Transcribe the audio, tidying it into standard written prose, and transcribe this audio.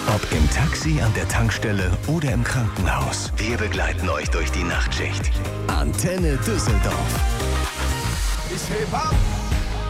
Ob im Taxi, an der Tankstelle oder im Krankenhaus. Wir begleiten euch durch die Nachtschicht. Antenne Düsseldorf. Ich heb ab.